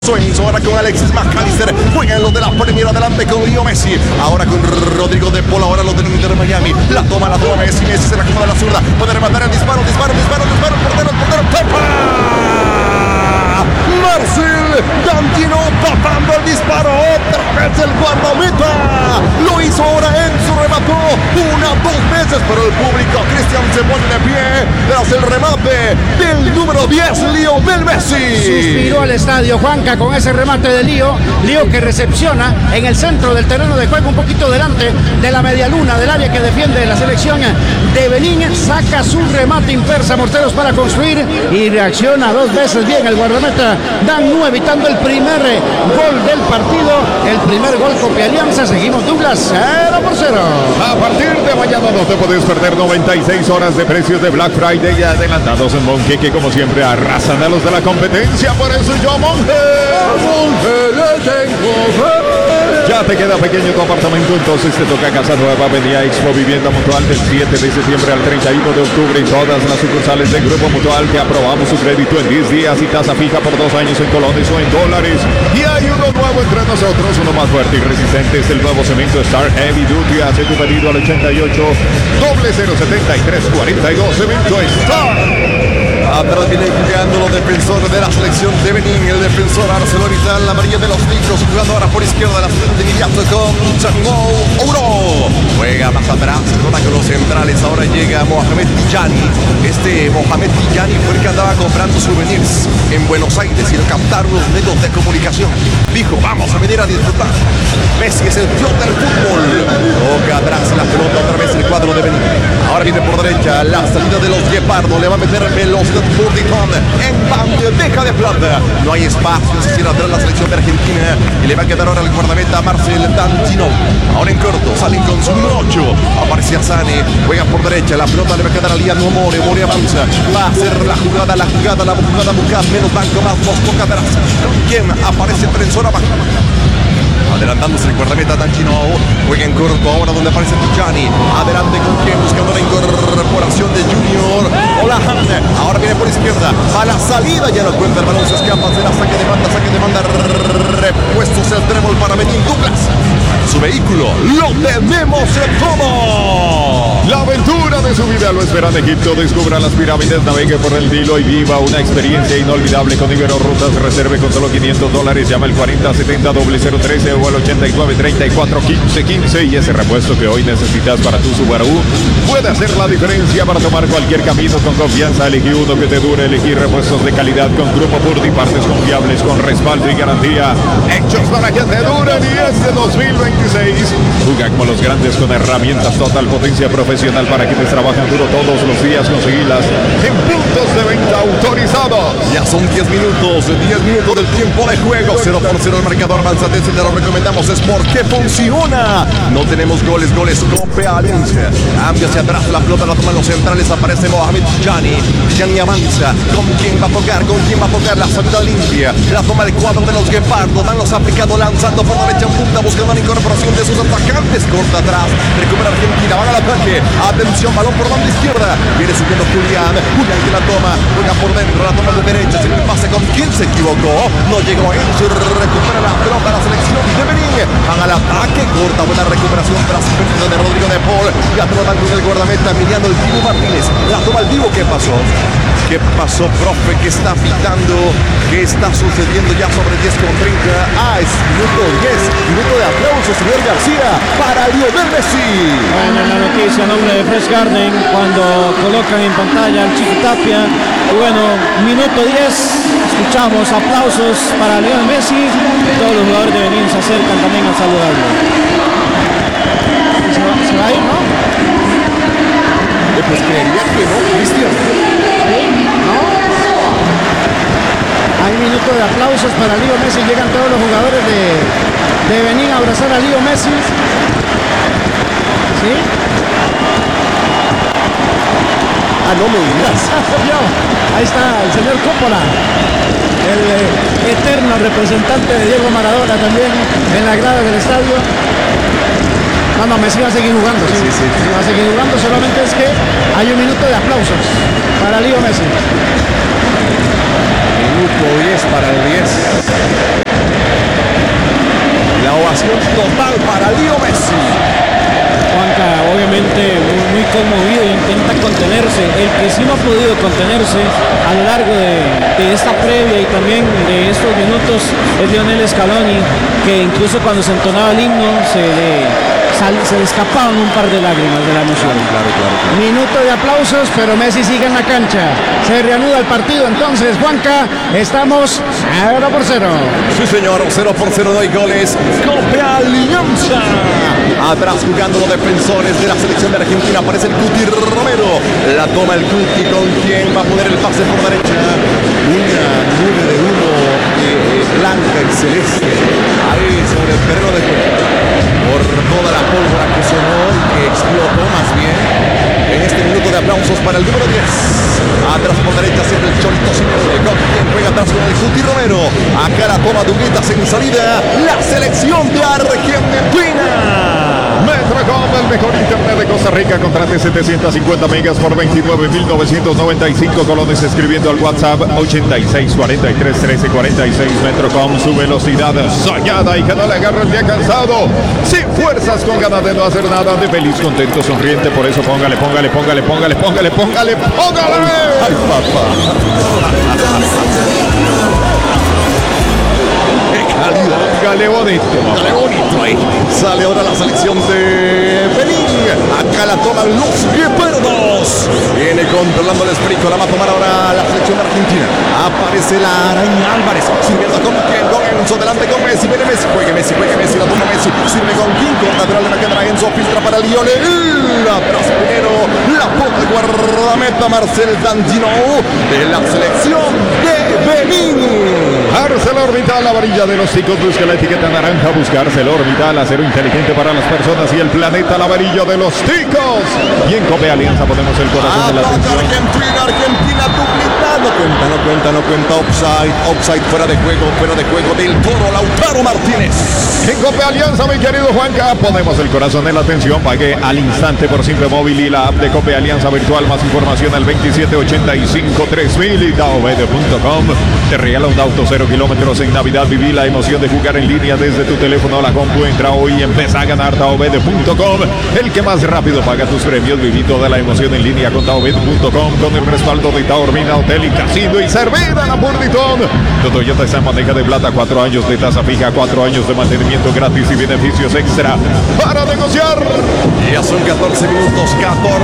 Suenzo, ahora con Alexis McAllister, juegan los de la Premier, adelante con Leo Messi, ahora con Rodrigo de Paul, ahora los del Inter Miami, la toma Messi, se la acomoda la zurda, puede rematar el disparo, el portero, Marcel Dantino tapando el disparo, otra vez el guardameta, lo hizo ahora Enzo, remató dos veces, pero el público, Cristian se pone de pie, tras el remate del número 10, Lionel Messi. Suspiró al estadio Juanca con ese remate de Lío que recepciona en el centro del terreno de juego, un poquito delante de la media luna del área que defiende la selección de Benín, saca su remate impersa, Morteros para construir y reacciona dos veces bien el guardameta Danu, evitando el primer gol del partido, el primer gol copia Alianza. Seguimos Douglas 0-0. A partir de mañana no te puedes perder 96 horas de precios de Black Friday adelantados en Monje, que como siempre arrasan a los de la competencia. Por eso yo Monje le tengo fe. Ya te queda pequeño tu apartamento, entonces te toca Casa Nueva. Avenida Expo Vivienda Mutual, del 7 de septiembre al 31 de octubre en todas las sucursales del Grupo Mutual. Te aprobamos su crédito en 10 días y tasa fija por 2 años en colones o en dólares. Y hay uno nuevo entre nosotros, uno más fuerte y resistente, es el nuevo cemento Star Heavy Duty. Hace tu pedido al 88 0073 42. Cemento Star. Atrás viene jugando los defensores de la selección de Benín, el defensor ArcelorMittal, la amarilla de los ticos, jugando ahora por izquierda, la selección de inmediato con Chango Ouro. Juega más atrás, con los centrales, ahora llega Mohamed Tijani. Mohamed Tijani fue el que andaba comprando souvenirs en Buenos Aires y lo captaron los medios de comunicación. Dijo, vamos a venir a disfrutar. Messi es el dios del fútbol. Toca atrás la pelota, otra vez el cuadro de Benín. Ahora viene por derecha la salida de los Guepardo, le va a meter velocidad Burditon en bande, deja de plata. No hay espacio, se cierra atrás la selección de Argentina y le va a quedar ahora el guardameta Marcel Dantino. Ahora en corto, salen con su número 8. Aparece Asane, juega por derecha, la pelota le va a quedar a Liano More avanza. Va a hacer la jugada buscar menos banco, más Mosco atrás. ¿Quién aparece Trenzor abajo? Adelantándose el guardameta Dantino, juega en corto ahora donde aparece Tijani, adelante con quien buscando la incorporación de Junior Olahan, ahora viene por izquierda, a la salida ya no cuenta el balón, se escapa, se la saque de banda, repuestos el trébol para Benín. Douglas, su vehículo lo tenemos en todo. La aventura de su vida lo espera en Egipto. Descubra las pirámides, navegue por el Nilo y viva una experiencia inolvidable con Ibero Rutas. Reserve con solo $500. Llama al 4070-0013 o al 8934-1515 y ese repuesto que hoy necesitas para tu Subaru puede hacer la diferencia para tomar cualquier camino con confianza. Elegí uno que te dure, elegí repuestos de calidad con Grupo Purdy, partes confiables con respaldo y garantía, hechos para que te duren. Y este 2026 juega como los grandes con herramientas Total Potencia Profesional para quienes trabajan duro todos los días. Conseguilas en puntos de venta autorizados. Ya son 10 minutos del tiempo de juego. 0-0 el marcador. Avanzate, te lo recomendamos, es porque funciona. No tenemos goles, copia Alianza. Cambia hacia atrás, la pelota la toman los centrales, aparece Mohamed Tijani avanza. ¿Con quién va a tocar? La salida limpia, la toma el cuadro de los Guepardo. Dan los aplicados lanzando por derecha en punta, buscando la incorporación de sus atacantes. Corta atrás, recupera Argentina, van al ataque. Atención, balón por banda izquierda. Viene subiendo Julián que la toma, juega por dentro, la toma de derecha. Si el pase con quien se equivocó, no llegó a Enzo, recupera la pelota la selección de Benín. Van al ataque, corta, buena recuperación tras pérdida de Rodrigo de Paul. Ya tratan con el guardameta Emiliano el Divo Martínez. La toma el Divo, ¿qué pasó? ¿Qué pasó, profe? ¿Qué está pitando? ¿Qué está sucediendo ya sobre 10 con 30? Es minuto 10, minuto de aplauso, señor García, para Lionel Messi. Bueno, la noticia a nombre de Fresh Garden, cuando colocan en pantalla al Chico Tapia. Y bueno, minuto 10, escuchamos aplausos para Lionel Messi. Todos los jugadores de Benín se acercan también a saludarlo. Se va a ir, ¿no? Pues creería que no, Cristian. ¿No? Hay minuto de aplausos para Leo Messi. Llegan todos los jugadores de Benín a abrazar a Leo Messi. ¿Sí? No me digas. Ahí está el señor Coppola, el eterno representante de Diego Maradona también en la grada del estadio. No, Messi va a seguir jugando. Sí. Va a seguir jugando, solamente es que hay un minuto de aplausos para Leo Messi. Minuto 10 para el 10. La ovación total para Leo Messi. Juanca, obviamente muy conmovido, intenta contenerse. El que sí no ha podido contenerse a lo largo de esta previa y también de estos minutos es Lionel Scaloni, que incluso cuando se entonaba el himno se le escapaban un par de lágrimas de la emoción. Claro. Minuto de aplausos, pero Messi sigue en la cancha. Se reanuda el partido entonces, Juanca. Estamos 0-0. Sí, señor, 0-0, no hay goles. Copia Alianza. Atrás jugando los defensores de la selección de Argentina. Aparece el Cuti Romero. La toma el Cuti, con quien va a poner el pase por derecha. Una nube de humo blanca y celeste. Ahí sobre el terreno de juego. Por toda la pólvora que sonó y que explotó más bien. En este minuto de aplausos para el número 10. Atrás por derecha siempre el Cholito Simeone. Con quien juega atrás con el Cuti Romero. Acá la toma de Uguetas en salida. La selección de Argentina. Metrocom, el mejor internet de Costa Rica. Contrate 750 megas por 29.995 colones escribiendo al WhatsApp 86431346. Metrocom, su velocidad soñada y que no le agarre el día cansado. Sin fuerzas, con ganas de no hacer nada, de feliz, contento, sonriente. Por eso póngale. Ay, papá. Póngale bonito. Dale bonito ahí. Sale ahora la selección de Benín. Acá la toman los guepardos. Viene controlando el esférico. La va a tomar ahora la selección de Argentina. Aparece la araña Álvarez. Sirviendo con quien, con Enzo. Delante con Messi. Viene Messi. Juegue Messi. La toma Messi. Sirve con quien. Corta lateral de la quedra Enzo. Filtra para Lionel. Atrás primero. La pone el guardameta Marcel Dandino de la selección de Benín. ArcelorMittal, la varilla de los ticos, busca la etiqueta naranja, busca ArcelorMittal, acero inteligente para las personas y el planeta, la varilla de los ticos. Y en Cope Alianza ponemos el corazón de la atención. Argentina duplicado. No cuenta. Offside, fuera de juego del Toro Lautaro Martínez. En Cope Alianza, mi querido Juanca, ponemos el corazón en la atención. Pague al instante por Simple Móvil y la app de Cope Alianza Virtual. Más información al 2785-3000 y taobed.com. Te regala un auto 0 kilómetros en Navidad. Viví la emoción de jugar en línea desde tu teléfono o la compu. Entra hoy y empieza a ganar taobed.com. El que más rápido paga tus premios. Viví toda la emoción en línea con taobed.com, con el respaldo de Taormina Hotel y Casino y Servida la Purditón. Tu Toyota está en bandeja de plata, 4 años de tasa fija, 4 años de mantenimiento gratis y beneficios extra para negociar. Ya son 14 minutos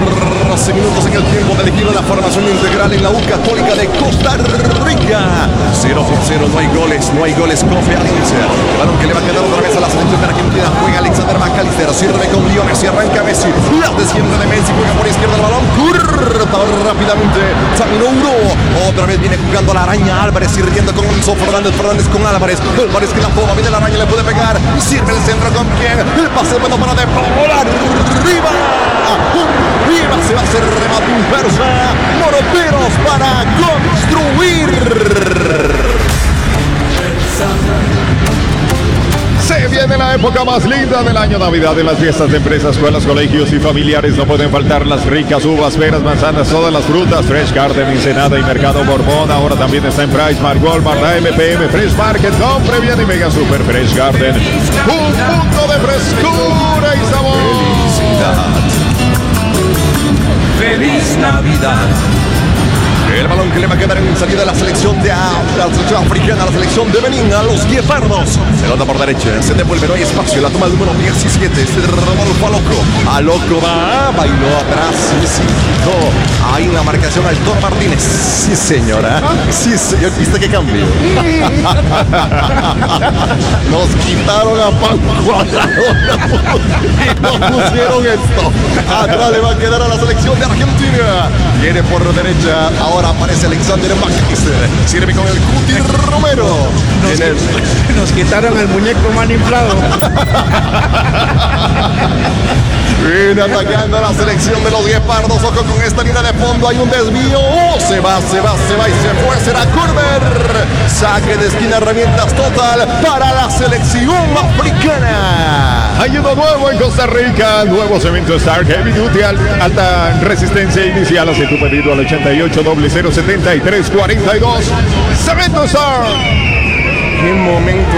en el tiempo de elegir la formación integral en la U Católica de Costa Rica. 0-0, no hay goles, Cope Alianza. Balón que le va a quedar otra vez a la selección de Argentina. Juega Alexander McAllister, sirve con Leo Messi, arranca Messi. La desciende de Messi, juega por izquierda el balón. Curta rápidamente. Zaminuro. Otra vez viene jugando la araña Álvarez, sirviendo con Enzo Fernández con Álvarez. Álvarez que la toma, viene la araña, le puede pegar. Sirve el centro con quien. El pase bueno para De Paul. Arriba se va a hacer remate inversa. Moroteros para construir. Se viene la época más linda del año, Navidad. En las fiestas de empresas, escuelas, colegios y familiares no pueden faltar las ricas uvas, peras, manzanas, todas las frutas. Fresh Garden, Ensenada y Mercado Borbón. Ahora también está en Price, Mart, Walmart, AMPM, Fresh Market. Compre bien y Mega Super Fresh Garden. Un punto de frescura y sabor. Feliz Navidad. El balón que le va a quedar en salida a la selección de la selección africana, la selección de Benín, a los guepardos. Pelota por derecha, se devuelve, no hay espacio. La toma el número 17, se Rodolfo a Loco va, bailó atrás, sí, quitó. Hay una marcación al Toro Martínez. Sí, señora. Sí, señor. ¿Viste qué cambio? Nos quitaron a Pan Cuadrado y nos pusieron esto. Atrás le va a quedar a la selección de Argentina. Viene por derecha. Ahora aparece Alexander McAllister. Sirve con el Cuti Romero. Nos quitaron el muñeco man inflado. Viene atacando a la selección de los guepardos. Ojo con esta línea de fondo. Hay un desvío. Se va y se fue. Será corner. Saque de esquina, herramientas total para la selección africana. Hay uno nuevo en Costa Rica, nuevo cemento Star Heavy Duty, alta resistencia inicial. Hace tu pedido al 88 00 73 42. Cemento Star. Qué momento